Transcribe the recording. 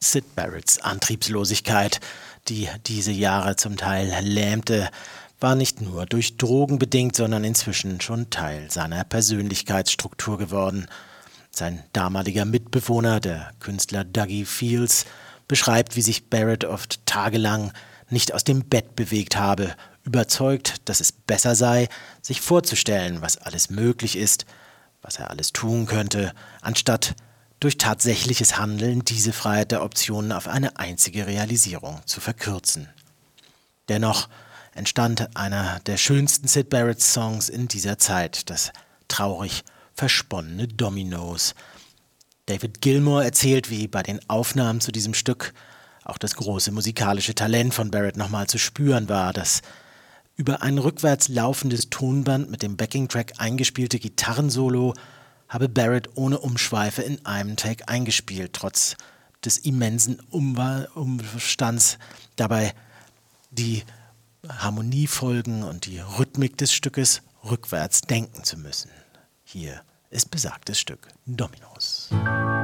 Syd Barretts Antriebslosigkeit, die diese Jahre zum Teil lähmte, war nicht nur durch Drogen bedingt, sondern inzwischen schon Teil seiner Persönlichkeitsstruktur geworden. Sein damaliger Mitbewohner, der Künstler Dougie Fields, beschreibt, wie sich Barrett oft tagelang nicht aus dem Bett bewegt habe, überzeugt, dass es besser sei, sich vorzustellen, was alles möglich ist, was er alles tun könnte, anstatt durch tatsächliches Handeln diese Freiheit der Optionen auf eine einzige Realisierung zu verkürzen. Dennoch entstand einer der schönsten Syd Barretts Songs in dieser Zeit, das traurig versponnene Dominoes. David Gilmour erzählt, wie bei den Aufnahmen zu diesem Stück auch das große musikalische Talent von Barrett nochmal zu spüren war. Das über ein rückwärts laufendes Tonband mit dem Backing-Track eingespielte Gitarrensolo habe Barrett ohne Umschweife in einem Take eingespielt, trotz des immensen Umstands dabei die Harmoniefolgen und die Rhythmik des Stückes rückwärts denken zu müssen. Hier ist besagtes Stück Dominoes.